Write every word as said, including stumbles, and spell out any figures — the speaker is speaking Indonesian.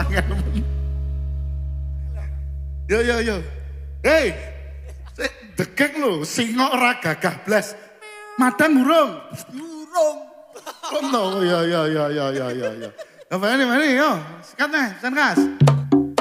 Yo yo yo. Hei. Degek lho, singa ora gagah blas. Madang urung. Urung. Oh no, ya ya ya ya ya ya. Apa ini, mana yo? Sekat nih, sekat.